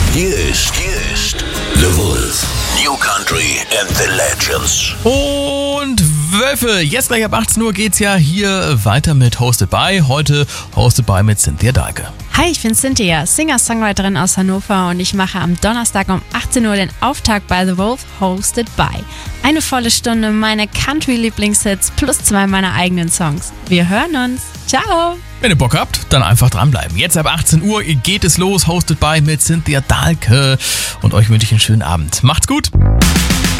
Hier ist The Wolf. New Country and the Legends. Und Wölfe, jetzt gleich ab 18 Uhr geht's ja hier weiter mit Hosted By. Heute Hosted By mit Cynthia Dahlke. Hi, ich bin Cynthia, Singer-Songwriterin aus Hannover und ich mache am Donnerstag um 18 Uhr den Auftakt bei The Wolf Hosted By. Eine volle Stunde meine Country-Lieblingshits plus 2 meiner eigenen Songs. Wir hören uns. Ciao! Wenn ihr Bock habt, dann einfach dranbleiben. Jetzt ab 18 Uhr geht es los, Hosted By mit Cynthia Dahlke. Und euch wünsche ich einen schönen Abend. Macht's gut!